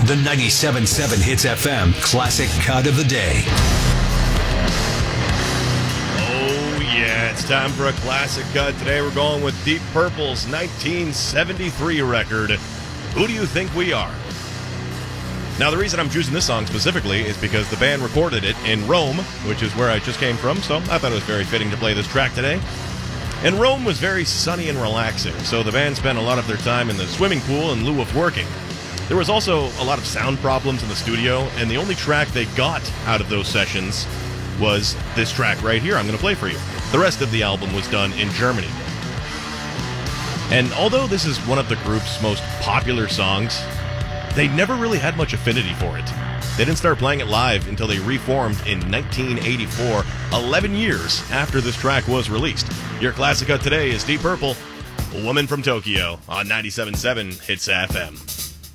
The 97.7 Hits FM Classic Cut of the Day. Oh, yeah, it's time for a classic cut. Today we're going with Deep Purple's 1973 record, Who Do You Think We Are? Now, the reason I'm choosing this song specifically is because the band recorded it in Rome, which is where I just came from, so I thought it was very fitting to play this track today. And Rome was very sunny and relaxing, so the band spent a lot of their time in the swimming pool in lieu of working. There was also a lot of sound problems in the studio, and the only track they got out of those sessions was this track right here I'm going to play for you. The rest of the album was done in Germany. And although this is one of the group's most popular songs, they never really had much affinity for it. They didn't start playing it live until they reformed in 1984, 11 years after this track was released. Your classic cut today is Deep Purple, Woman from Tokyo, on 97.7 Hits FM.